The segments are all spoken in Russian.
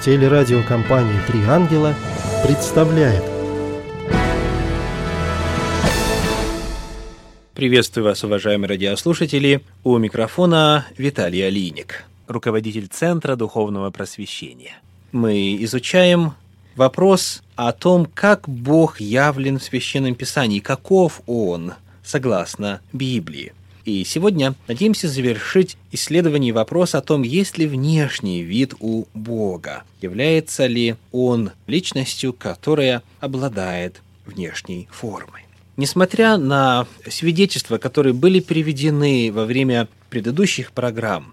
Телерадиокомпания «Три ангела» представляет. Приветствую вас, уважаемые радиослушатели. У микрофона Виталий Алиник, руководитель Центра Духовного Просвещения. Мы изучаем вопрос о том, как Бог явлен в Священном Писании, каков Он, согласно Библии. И сегодня надеемся завершить исследование вопроса о том, есть ли внешний вид у Бога, является ли Он личностью, которая обладает внешней формой. Несмотря на свидетельства, которые были приведены во время предыдущих программ,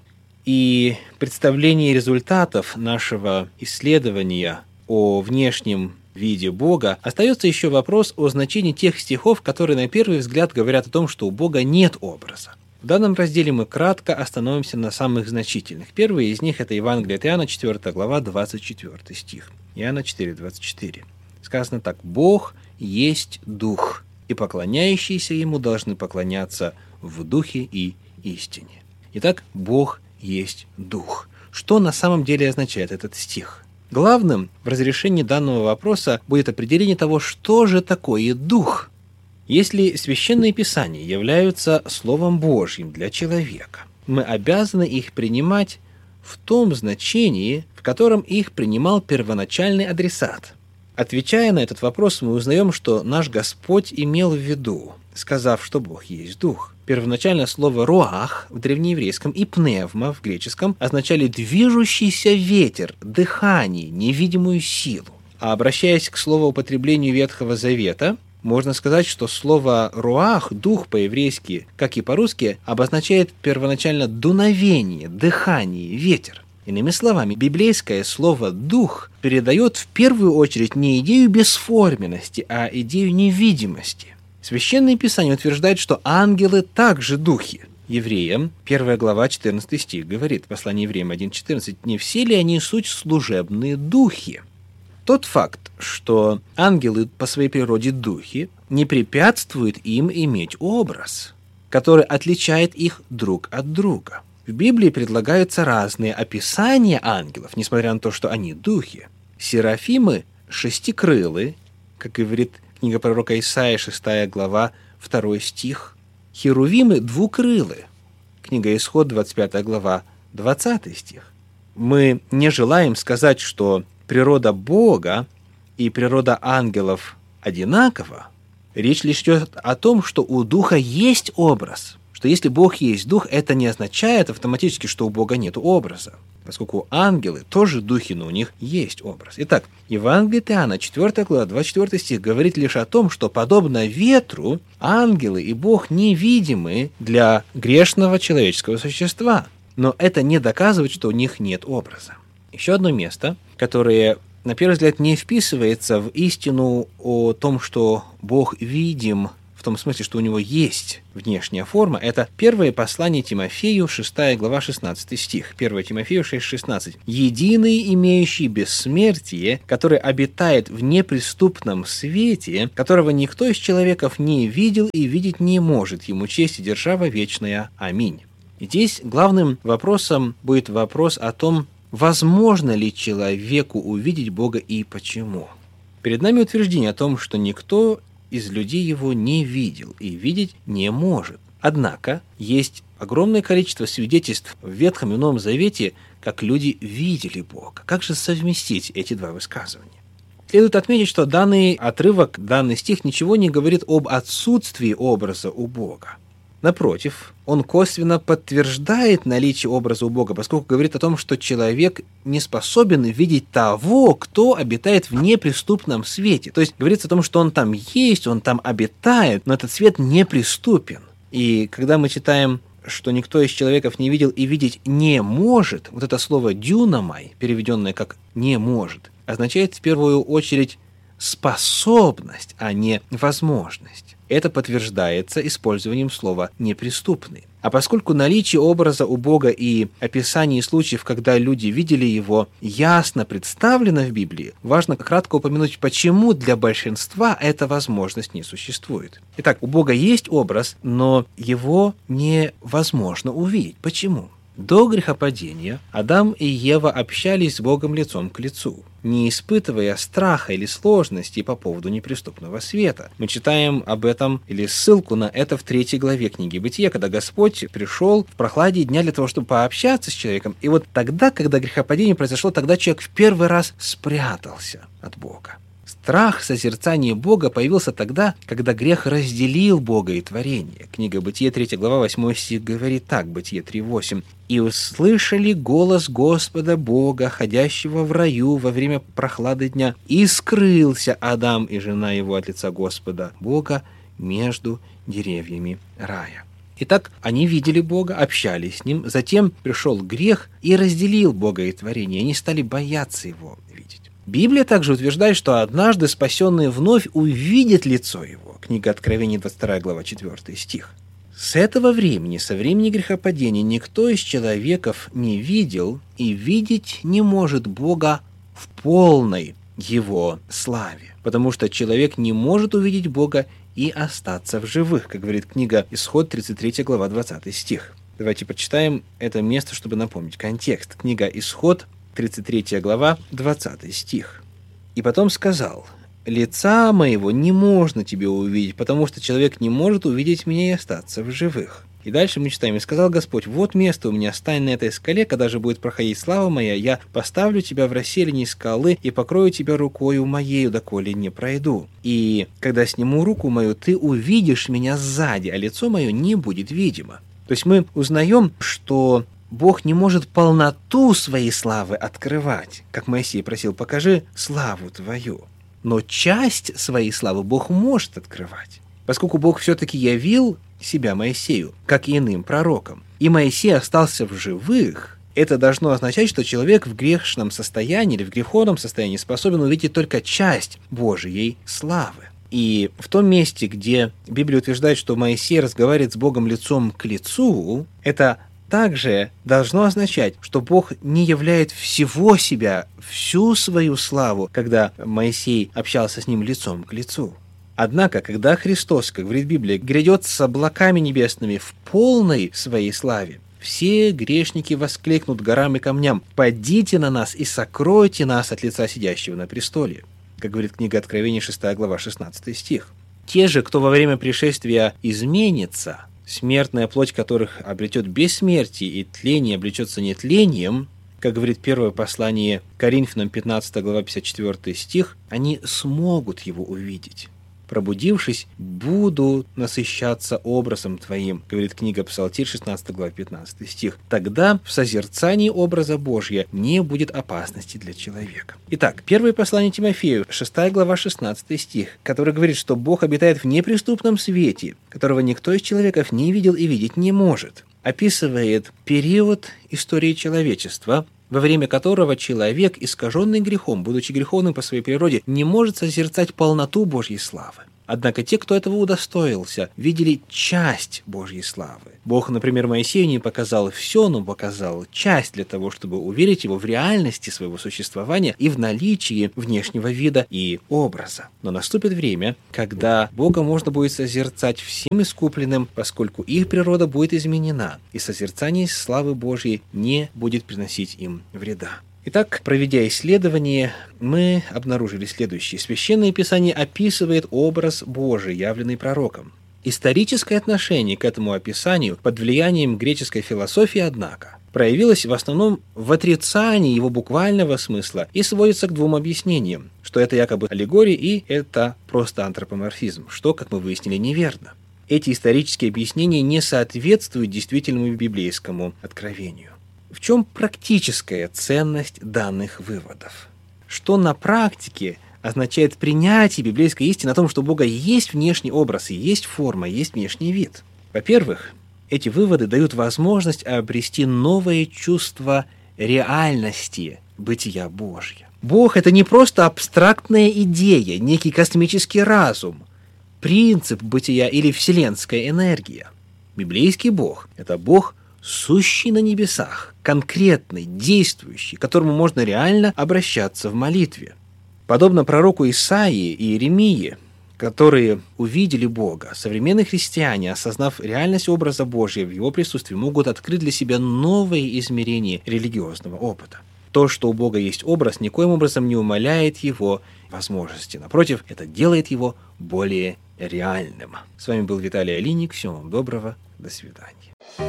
и представление результатов нашего исследования о внешнем виде Бога, остается еще вопрос о значении тех стихов, которые на первый взгляд говорят о том, что у Бога нет образа. В данном разделе мы кратко остановимся на самых значительных. Первый из них – это Евангелие от Иоанна, 4 глава, 24 стих. Иоанна 4, 24. Сказано так: «Бог есть Дух, и поклоняющиеся Ему должны поклоняться в Духе и истине». Итак, Бог есть Дух. Что на самом деле означает этот стих? Главным в разрешении данного вопроса будет определение того, что же такое Дух. Если Священные Писания являются Словом Божьим для человека, мы обязаны их принимать в том значении, в котором их принимал первоначальный адресат. Отвечая на этот вопрос, мы узнаем, что наш Господь имел в виду, сказав, что Бог есть Дух. Первоначальное слово «руах» в древнееврейском и «пневма» в греческом означали «движущийся ветер», «дыхание», «невидимую силу». А обращаясь к словоупотреблению Ветхого Завета, можно сказать, что слово «руах», «дух» по-еврейски, как и по-русски, обозначает первоначально дуновение, дыхание, ветер. Иными словами, библейское слово «дух» передает в первую очередь не идею бесформенности, а идею невидимости. Священное Писание утверждает, что ангелы также духи. Евреям, 1 глава, 14 стих, говорит, послание Евреям 1:14, «Не все ли они суть служебные духи?» Тот факт, что ангелы по своей природе духи, не препятствует им иметь образ, который отличает их друг от друга. В Библии предлагаются разные описания ангелов, несмотря на то, что они духи. Серафимы шестикрылы, как говорит книга пророка Исаии, 6 глава, 2 стих. Херувимы двукрылы. Книга Исход, 25 глава, 20 стих. Мы не желаем сказать, что природа Бога и природа ангелов одинакова. Речь лишь идет о том, что у Духа есть образ. Что если Бог есть Дух, это не означает автоматически, что у Бога нет образа. Поскольку ангелы тоже духи, но у них есть образ. Итак, Евангелие от Иоанна, 4 глава, 24 стих, говорит лишь о том, что, подобно ветру, ангелы и Бог невидимы для грешного человеческого существа. Но это не доказывает, что у них нет образа. Еще одно место, которое, на первый взгляд, не вписывается в истину о том, что Бог видим, в том смысле, что у него есть внешняя форма, это первое послание Тимофею, 6 глава, 16 стих. 1 Тимофею 6:16. «Единый, имеющий бессмертие, который обитает в неприступном свете, которого никто из человеков не видел и видеть не может, ему честь и держава вечная. Аминь». И здесь главным вопросом будет вопрос о том, возможно ли человеку увидеть Бога и почему. Перед нами утверждение о том, что никто из людей его не видел и видеть не может. Однако есть огромное количество свидетельств в Ветхом и Новом Завете, как люди видели Бога. Как же совместить эти два высказывания? Следует отметить, что данный отрывок, данный стих ничего не говорит об отсутствии образа у Бога. Напротив, он косвенно подтверждает наличие образа у Бога, поскольку говорит о том, что человек не способен видеть того, кто обитает в неприступном свете. То есть говорится о том, что он там есть, он там обитает, но этот свет неприступен. И когда мы читаем, что никто из человеков не видел и видеть не может, вот это слово «дюнамай», переведенное как «не может», означает в первую очередь способность, а не возможность. Это подтверждается использованием слова «неприступный». А поскольку наличие образа у Бога и описание случаев, когда люди видели его, ясно представлено в Библии, важно кратко упомянуть, почему для большинства эта возможность не существует. Итак, у Бога есть образ, но его невозможно увидеть. Почему? До грехопадения Адам и Ева общались с Богом лицом к лицу, не испытывая страха или сложности по поводу неприступного света. Мы читаем об этом или ссылку на это в 3 главе книги Бытия, когда Господь пришел в прохладе дня для того, чтобы пообщаться с человеком. И вот тогда, когда грехопадение произошло, тогда человек в первый раз спрятался от Бога. Страх созерцания Бога появился тогда, когда грех разделил Бога и творение. Книга Бытие, 3 глава, 8 стих говорит так, Бытие 3:8. «И услышали голос Господа Бога, ходящего в раю во время прохлады дня, и скрылся Адам и жена его от лица Господа Бога между деревьями рая». Итак, они видели Бога, общались с Ним, затем пришел грех и разделил Бога и творение. Они стали бояться Его видеть. Библия также утверждает, что однажды спасенные вновь увидят лицо Его. Книга Откровения, 22 глава, 4 стих. С этого времени, со времени грехопадения, никто из человеков не видел и видеть не может Бога в полной Его славе, потому что человек не может увидеть Бога и остаться в живых, как говорит книга Исход, 33 глава, 20 стих. Давайте прочитаем это место, чтобы напомнить контекст. Книга Исход, 33 глава, 20 стих. «И потом сказал: лица моего не можно тебе увидеть, потому что человек не может увидеть меня и остаться в живых». И дальше мы читаем: «И сказал Господь: вот место у меня, стань на этой скале, когда же будет проходить слава моя, я поставлю тебя в расселине скалы и покрою тебя рукою моею, доколе не пройду. И когда сниму руку мою, ты увидишь меня сзади, а лицо мое не будет видимо». То есть мы узнаем, что Бог не может полноту своей славы открывать, как Моисей просил: покажи славу твою. Но часть своей славы Бог может открывать, поскольку Бог все-таки явил себя Моисею, как и иным пророкам. И Моисей остался в живых. Это должно означать, что человек в грешном состоянии или в греховном состоянии способен увидеть только часть Божьей славы. И в том месте, где Библия утверждает, что Моисей разговаривает с Богом лицом к лицу, это также должно означать, что Бог не являет всего себя, всю свою славу, когда Моисей общался с ним лицом к лицу. Однако, когда Христос, как говорит Библия, грядет с облаками небесными в полной своей славе, все грешники воскликнут горам и камням: «Падите на нас и сокройте нас от лица сидящего на престоле», как говорит книга Откровения, 6 глава, 16 стих. Те же, кто во время пришествия изменится, смертная плоть которых обретет бессмертие, и тление облечется нетлением, как говорит первое послание Коринфянам, 15 глава, 54 стих, они смогут его увидеть. «Пробудившись, буду насыщаться образом Твоим», говорит книга Псалтирь, 16 глава, 15 стих. Тогда в созерцании образа Божия не будет опасности для человека. Итак, первое послание Тимофею, 6 глава, 16 стих, который говорит, что Бог обитает в неприступном свете, которого никто из человеков не видел и видеть не может, описывает период истории человечества, во время которого человек, искаженный грехом, будучи греховным по своей природе, не может созерцать полноту Божьей славы. Однако те, кто этого удостоился, видели часть Божьей славы. Бог, например, Моисею не показал все, но показал часть для того, чтобы уверить его в реальности своего существования и в наличии внешнего вида и образа. Но наступит время, когда Бога можно будет созерцать всем искупленным, поскольку их природа будет изменена, и созерцание славы Божьей не будет приносить им вреда. Итак, проведя исследование, мы обнаружили следующее. Священное Писание описывает образ Божий, явленный пророком. Историческое отношение к этому описанию под влиянием греческой философии, однако, проявилось в основном в отрицании его буквального смысла и сводится к двум объяснениям, что это якобы аллегория и это просто антропоморфизм, что, как мы выяснили, неверно. Эти исторические объяснения не соответствуют действительному библейскому откровению. В чем практическая ценность данных выводов? Что на практике означает принятие библейской истины о том, что у Бога есть внешний образ, и есть форма, и есть внешний вид? Во-первых, эти выводы дают возможность обрести новое чувство реальности бытия Божьего. Бог – это не просто абстрактная идея, некий космический разум, принцип бытия или вселенская энергия. Библейский Бог – это Бог, сущий на небесах, конкретный, действующий, к которому можно реально обращаться в молитве. Подобно пророку Исаии и Иеремии, которые увидели Бога, современные христиане, осознав реальность образа Божия в Его присутствии, могут открыть для себя новые измерения религиозного опыта. То, что у Бога есть образ, никоим образом не умаляет Его возможности. Напротив, это делает Его более реальным. С вами был Виталий Алиник. Всего вам доброго. До свидания.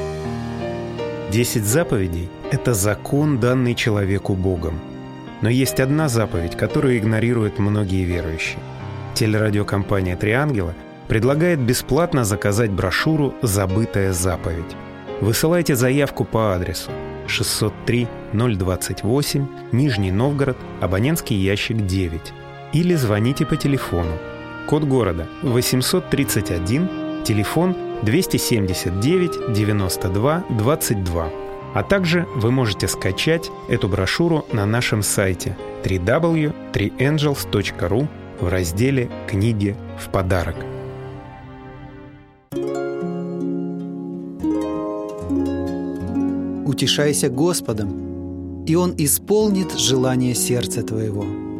10 заповедей – это закон, данный человеку Богом. Но есть одна заповедь, которую игнорируют многие верующие. Телерадиокомпания «Три ангела» предлагает бесплатно заказать брошюру «Забытая заповедь». Высылайте заявку по адресу 603-028, Нижний Новгород, абонентский ящик 9. Или звоните по телефону. Код города 831, телефон 279-92-22. А также вы можете скачать эту брошюру на нашем сайте www.3angels.ru в разделе «Книги в подарок». Утешайся Господом, и Он исполнит желание сердца твоего.